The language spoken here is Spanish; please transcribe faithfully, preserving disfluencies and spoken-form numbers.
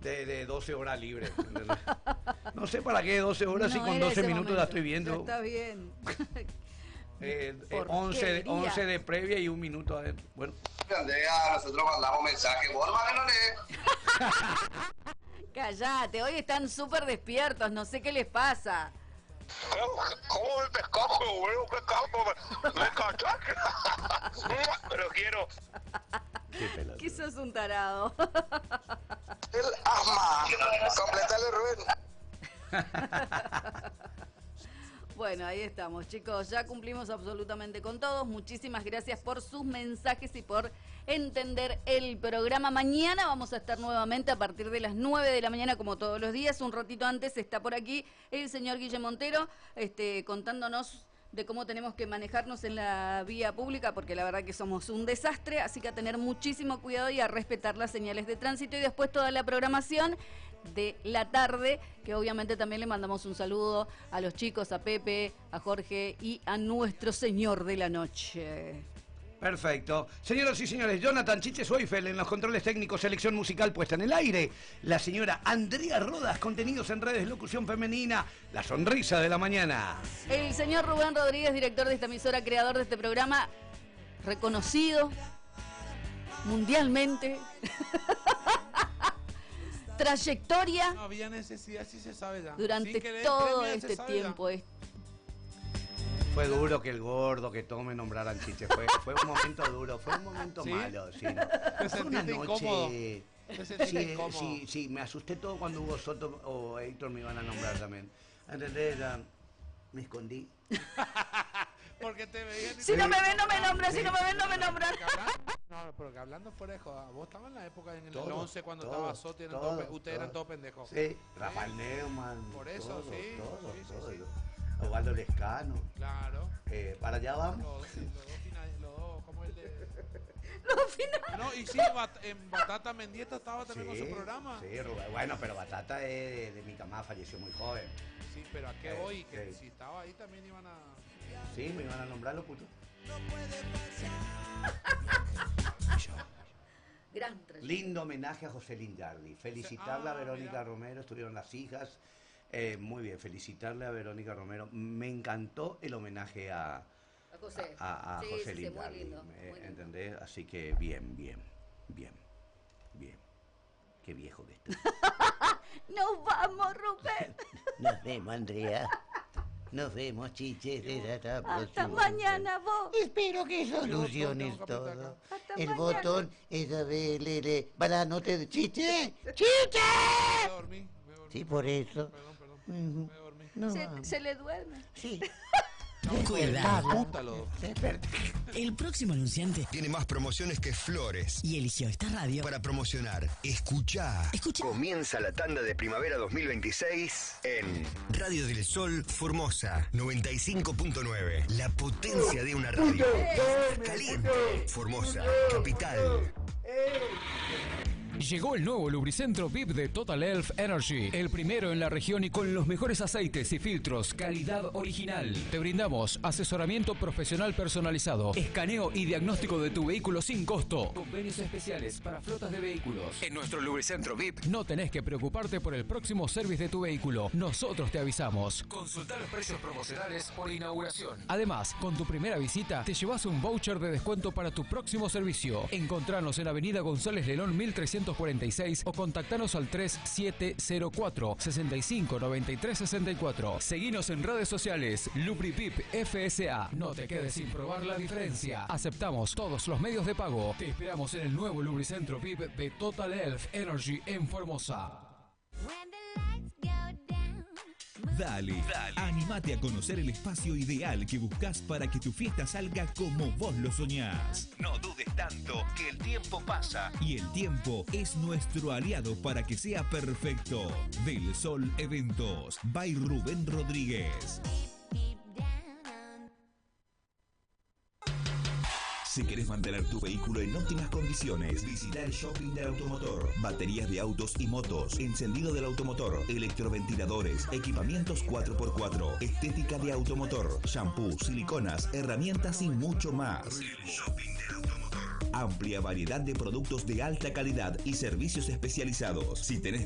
de, de doce horas libres. No sé para qué doce horas, No y con era doce ese minutos momento. la estoy viendo. Ya está bien. Eh, eh, once, once de previa y un minuto adentro. Bueno. Andrea, nosotros mandamos mensaje, vos nomás que no lees. Callate, hoy están súper despiertos, no sé qué les pasa. ¿Cómo me pescajo, huevo? Pescajo, me cachaste. Pero quiero. Qué pelota. Que sos un tarado. El asma. Completale, Rubén. Bueno, ahí estamos, chicos. Ya cumplimos absolutamente con todos. Muchísimas gracias por sus mensajes y por entender el programa. Mañana vamos a estar nuevamente a partir de las nueve de la mañana, como todos los días. Un ratito antes está por aquí el señor Guille Montero, este, contándonos de cómo tenemos que manejarnos en la vía pública, porque la verdad que somos un desastre, así que a tener muchísimo cuidado y a respetar las señales de tránsito. Y después toda la programación de la tarde, que obviamente también le mandamos un saludo a los chicos, a Pepe, a Jorge y a nuestro señor de la noche. Perfecto. Señoras y señores, Jonathan Chiche Soifel en los controles técnicos, selección musical puesta en el aire. La señora Andrea Rodas, contenidos en redes, locución femenina, la sonrisa de la mañana. El señor Rubén Rodríguez, director de esta emisora, creador de este programa, reconocido mundialmente. Trayectoria. No había necesidad, sí se sabe ya. Durante querer, todo premia, este tiempo. Es... Fue duro que el gordo, que todos me nombraran Chiche. Fue, fue un momento duro, fue un momento ¿Sí? malo. Sí, ¿no? ¿Te Fue una sentiste noche. incómodo? ¿Te sentiste Sí, incómodo? sí, sí, me asusté todo cuando Hugo Soto o Héctor me iban a nombrar también. ¿Entendés? Ya me escondí. Porque te veían y Si te- no me ven, no me nombran. Si no me ven, no me nombran. Porque hablando- No, pero que hablando fuera de joda, vos estabas en la época en el Todo, once cuando todo, estaba Sotti, eran todo, todos pe- ustedes eran todo. todos pendejos. Sí, Rafael Neumann. Por eso, todo, sí, Todo, sí, sí, todo. sí. Osvaldo Lescano. Claro. Eh, para allá Los, vamos. los dos finales, los dos, ¿cómo el de...? No, final. No, y sí, Bat- en Batata Mendieta estaba también con su programa. Sí, Rubén. Bueno, pero Batata es de, de mi camada, falleció muy joven. Sí, pero ¿a qué Eh, voy? Que sí. si estaba ahí también iban a... Sí, me iban a nombrar los putos. Gran trayectoria. Lindo homenaje a José Lindardi. Felicitarle Ah, a Verónica mira. Romero, estuvieron las hijas. Eh, muy bien, felicitarle a Verónica Romero. Me encantó el homenaje a, A José. a, a Sí, José sí, sí, muy Lindardi. lindo, eh, muy lindo. ¿Entendés? Así que bien, bien, bien, bien. Qué viejo que estoy. Nos vamos, Rubén. Nos vemos, Andrea. Nos vemos, Chiches. Hasta, Hasta mañana, vos. Espero que soluciones Tengo todo. capitán. Hasta El mañana. botón es a ver, lele. Para, no te. ¡Chiche! Me ¡Chiche! dormí, me dormí. Sí, por eso. Perdón, perdón. Ujú. Me dormí. No, Se, vamos. se le duerme. Sí. Cuidado. Puta los dos. El próximo anunciante Tiene más promociones que flores. y eligió esta radio. Para promocionar, escuchá. Escucha. Comienza la tanda de primavera dos mil veintiséis en Radio del Sol Formosa noventa y cinco punto nueve. La potencia de una radio. Caliente. Formosa, capital. Llegó el nuevo lubricentro V I P de Total Elf Energy, el primero en la región y con los mejores aceites y filtros, calidad original. Te brindamos asesoramiento profesional personalizado, escaneo y diagnóstico de tu vehículo sin costo. Convenios especiales para flotas de vehículos. En nuestro lubricentro V I P no tenés que preocuparte por el próximo service de tu vehículo. Nosotros te avisamos. Consulta los precios promocionales por inauguración. Además, con tu primera visita te llevas un voucher de descuento para tu próximo servicio. Encontranos en Avenida González Lelón mil trescientos cuarenta y seis o contactanos al tres siete cero cuatro, seis cinco nueve tres seis cuatro. Seguinos en redes sociales LubriVip F S A. No te quedes sin probar la diferencia. Aceptamos todos los medios de pago. Te esperamos en el nuevo lubricentro V I P de Total Elf Energy en Formosa. Dale, Dale, anímate a conocer el espacio ideal que buscas para que tu fiesta salga como vos lo soñás. No dudes tanto, que el tiempo pasa. Y el tiempo es nuestro aliado para que sea perfecto. Del Sol Eventos, by Rubén Rodríguez. Si querés mantener tu vehículo en óptimas condiciones, visita el shopping del automotor. Baterías de autos y motos, encendido del automotor, electroventiladores, equipamientos cuatro por cuatro, estética de automotor, shampoo, siliconas, herramientas y mucho más. El shopping del automotor. Amplia variedad de productos de alta calidad y servicios especializados. Si tenés